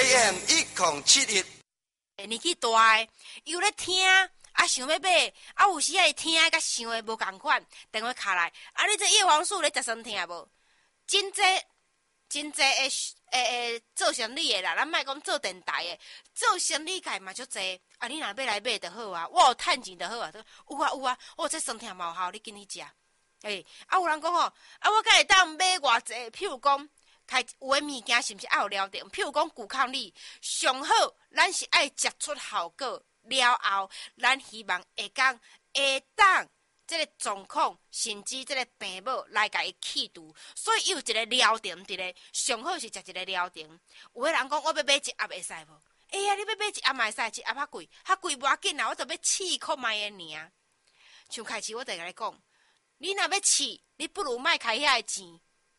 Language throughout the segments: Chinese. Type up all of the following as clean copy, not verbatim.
AM1071。 年纪大的，伊有咧听，想要买，有时伊听甲想的无共款，电话卡来，你这叶黄素咧食酸听无？真济诶做生理的啦，咱莫讲做电台的，做生理界嘛足济。你若要来买就好啊，我有趁钱就好啊。有啊，这酸听嘛有效，你紧去食。有人讲吼，我敢会当买偌济？譬如讲，有诶物件是毋是爱有疗程？譬如讲骨抗力，上好，咱是爱食出效果了后，咱希望会当这个状况，甚至这个病某来甲伊去除，所以伊有一个疗程伫咧，上好是食一个疗程。有个人讲，我要买一盒会使无？你要买一盒嘛会使，一盒较贵，无要紧啦，我就要试看卖的尔。像开始我就甲你讲，你若要试，你不如莫开遐个钱。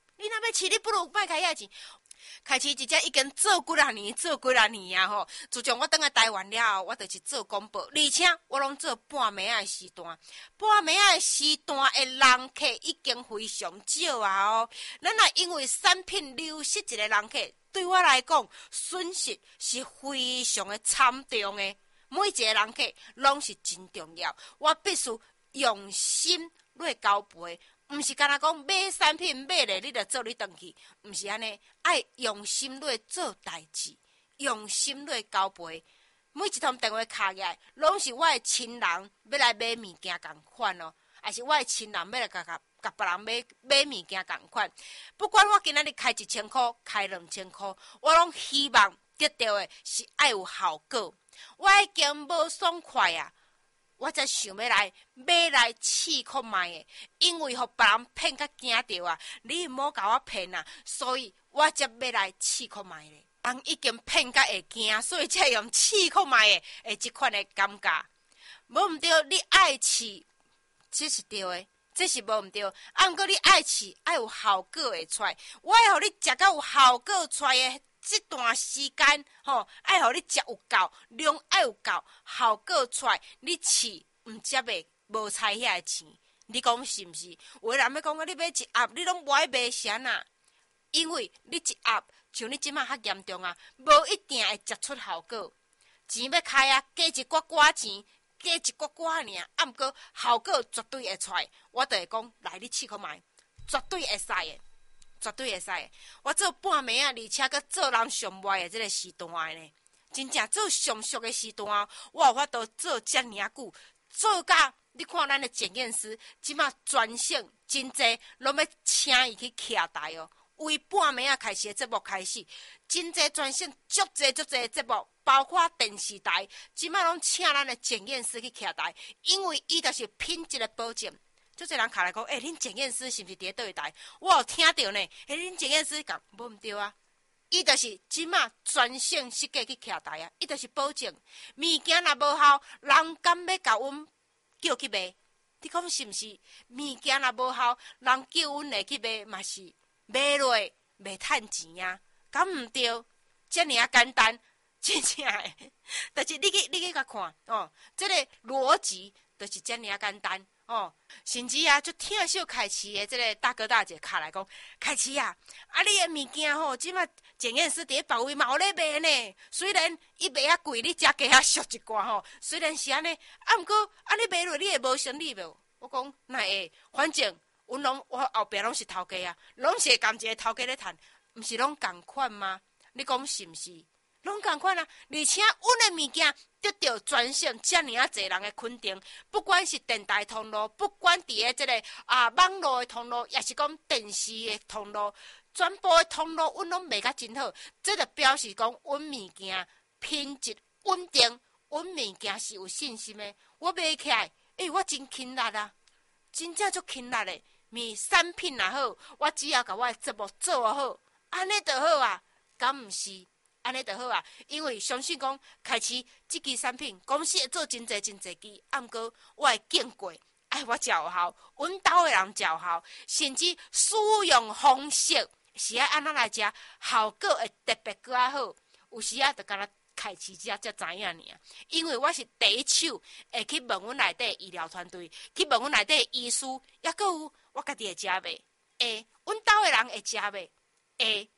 开始真正已经做几啊年啊吼！自从我倒来台湾了后，我就是做广播，而且我拢做半暝仔的时段。半暝仔的时段的人客已经非常少啊哦！咱若因为产品流失一个人客，对我来讲损失是非常的惨重的。每一个人客拢是真重要，我必须用心来交陪。毋是干那讲买产品买咧，你就做你转去，毋是安尼，爱用心来做代志，用心来交陪。每一通电话卡起来，拢是我的亲人要来买物件共款哦，还是我的亲人要来甲别人买物件共款。不管我今仔日开1000块，开2000块，我拢希望得到的是爱有效果。我已经无爽快啊！我才想要来买来试看卖的，因为互别人骗甲惊着啊！你毋好甲我骗啊！所以我才要来试看卖的。人已经骗甲会惊，所以才用试看卖的即款的感觉。无毋对，你爱试，这是对的，这是无毋对。毋过你爱试，爱有效果会出来。我会互你食到有效果出来的。这段时间，爱互你食有够，量爱有够，效果出来，你试毋则袂无采遐个钱。你讲是毋是？有个人要讲你买一盒，你拢无爱买啥呐？因为你一盒像你即马较严重啊，无一定会食出效果。钱要开啊，加一寡寡钱，加一寡寡尔，毋过效果绝对会出来。我就会讲，来你试看卖，绝对会使的。绝对会使的，我做半暝啊，而且佮做人上歪的这个时段呢，真正做上俗的时段，我有法度做遮尔久，做甲你看咱的检验师，即马专线真济，拢要请伊去徛台哦。为半暝啊开始的节目开始，真济专线足济的节目，包括电视台，即马拢请咱的检验师去徛台，因为伊就是品质的保证。就这人卡来讲，恁检验师是毋是伫倒位台？我有听到呢，恁检验师讲无毋对啊，伊就是即马专线设计去徛台啊，伊就是保证物件若无效，人敢要甲阮叫去卖？你讲是毋是？物件若无效，人叫阮来去卖嘛是卖落袂趁钱啊？敢毋对？遮尔啊简单，真正诶，但是你去甲看哦，这个逻辑就是遮尔啊简单。甚至啊，就听小开市的这个大哥大姐卡来讲，开市啊，你的物件吼，即马检验师伫别位嘛有咧卖呢。虽然伊卖遐贵，你才加遐俗一寡吼。虽然是安尼，毋过你卖落你会无生理无？我讲哪会？反正我后壁拢是头家啊，拢是共一个头家咧趁，毋是拢共款吗？你讲是毋是？拢共款啊！而且阮的物件得到全省遮尔啊侪人的肯定，不管是电台通路，不管伫个即个网络的通路，也是讲电视的通路，全部的通路，阮拢卖甲真好。这就表示讲，阮物件品质稳定，阮物件是有信心的。我卖起来，我真勤力啊，真正足勤力的。产品若好，我只要甲我的节目做好，安尼就好啊，敢毋是？安尼就好啊，因为相信讲开始即支产品公司会做真济支，毋过我会经过，我才有效，阮兜的人才有效，甚至使用方式是安怎来食，效果会特别搁较好。有时就敢若开始才知影尔，因为我是第一手会去问阮内底医疗团队，去问阮内底医师，抑搁有我家己会食袂？阮兜的人会食袂？